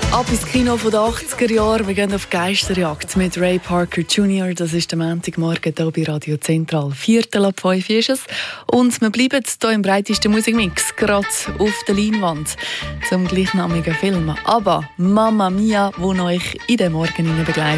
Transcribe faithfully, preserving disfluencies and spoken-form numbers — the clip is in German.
Ab ins Kino von den achtziger Jahren. Wir gehen auf Geisterjagd mit Ray Parker Junior Das ist der Montagmorgen hier bei Radio Zentral. Viertel ab fünf ist es. Und wir bleiben hier im breitesten Musikmix, gerade auf der Leinwand, zum gleichnamigen Film. Aber Mamma Mia, wo euch in den Morgen begleitet.